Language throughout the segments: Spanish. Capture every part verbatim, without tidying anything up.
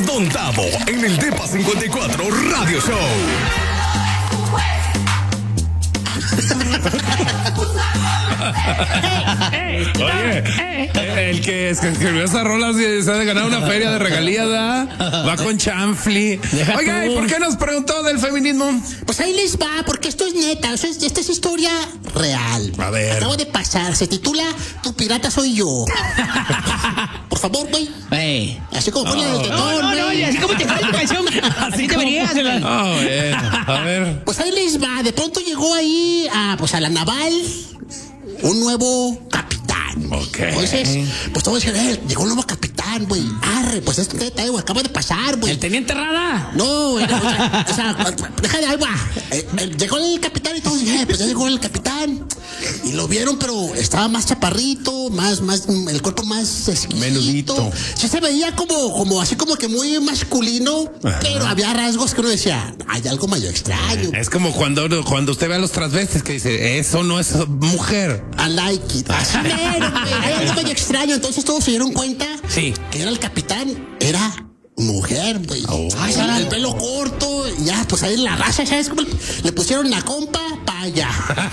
Don Tavo en el Depa cincuenta y cuatro Radio Show. Oye, el que escribió esa rola se ha de ganar una feria de regalías, ¿verdad? Va con chanfli. Oiga, ¿y por qué nos preguntó del feminismo? Pues ahí les va, porque esto es neta, o sea, esta es historia real. A ver. Acabo de pasar, se titula Tu pirata soy yo. Por favor, güey. Hey. Así como pone el tetón, No, no, no, güey. y así como te fue la canción. Así te verías. Ah, bueno, a ver. Pues ahí les va, de pronto llegó ahí a, pues a la naval un nuevo capitán. Ok. Entonces, pues todos dijeron, eh, llegó un nuevo capitán, güey. Arre, pues esto que te acaba de pasar, güey. ¿El teniente Rada? No, güey, o sea, o sea, deja de ahí, va. Eh, eh, llegó el capitán y todos dijeron, eh, pues ya llegó el capitán. Y lo vieron, pero estaba más chaparrito, más, más, el cuerpo más exquisito. Menudito. Sí se veía como, como, así como que muy masculino, Ajá. pero había rasgos que uno decía, hay algo medio extraño. Es como cuando, cuando usted ve a los transvestis que dice, eso no es mujer. I like it. Así mero, güey. Hay algo medio extraño. Entonces todos se dieron cuenta Sí. que era el capitán, era mujer, güey. Oh. Ay, el pelo corto, ya, pues ahí la raza, ¿sabes cómo? Le pusieron la compa para allá.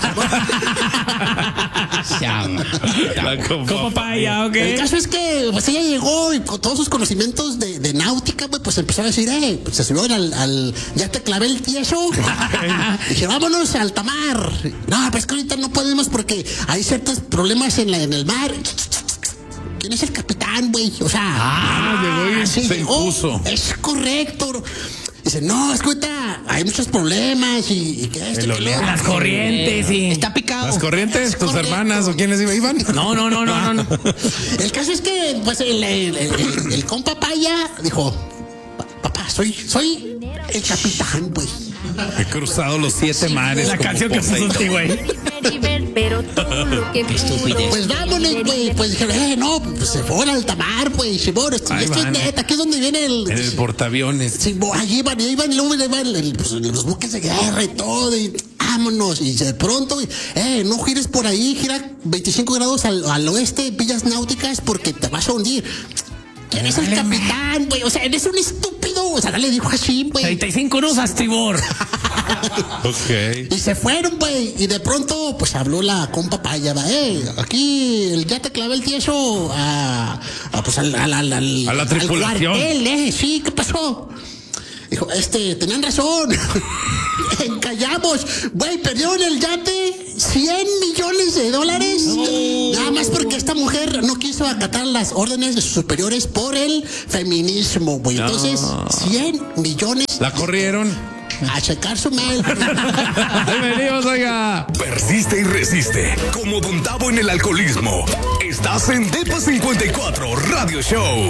La compa ¿Cómo para allá, ok? El caso es que, pues ella llegó y con todos sus conocimientos de, de náutica, güey, pues empezó a decir, eh, pues, se subieron al, al, ya te clavé el tieso. Dije, vámonos al tamar. No, pues que ahorita no podemos porque hay ciertos problemas en, la, en el mar. ¿Quién es el capitán, güey? O sea, Ah, llegó y sí, se llegó. impuso. Es correcto. Dice, no, es que ahorita hay muchos problemas y, y que esto, El que lo oleaje. Las corrientes y... Está picado. ¿Las corrientes? Es ¿Tus correcto. hermanas o quiénes iban? No, no, no, no, no, no. El caso es que, pues, el, el, el, el, el compa Paya dijo, papá, soy, soy el capitán, güey. He cruzado los siete mares. La como canción que puso Poseidón. este güey. Pero todo lo que Qué estupidez. Pues vámonos, güey. Pues dijeron, eh, no, pues se fueron al tamar, güey. Simón, esto, Ahí esto es van. neta, aquí es donde viene el. En el portaaviones. Simón, allí iban, ahí iban, y luego iban el, pues, los buques de guerra y todo, y vámonos. Y de pronto, eh, no gires por ahí, gira veinticinco grados al, al oeste, villas náuticas, porque te vas a hundir. ¿Quién es el capitán, güey? O sea, eres un estúpido. O sea, le dijo así, güey. treinta y cinco nudos a estribor. Ok. Y se fueron, güey. Y de pronto, pues habló la compa Paya, va, eh, aquí el, ya te clavé el tieso a, a pues al, al, al, al- A la al tripulación. cuartel, eh. Sí, ¿qué pasó? Dijo, este, tenían razón. Encallamos. Güey, perdieron el yate cien millones de dólares. Nada más porque esta mujer no quiso acatar las órdenes de sus superiores por el feminismo, güey. Entonces, cien millones La corrieron. a checar su mail. Bienvenidos, oiga. Persiste y resiste. Como Don Tavo en el alcoholismo. Estás en Depa cincuenta y cuatro Radio Show.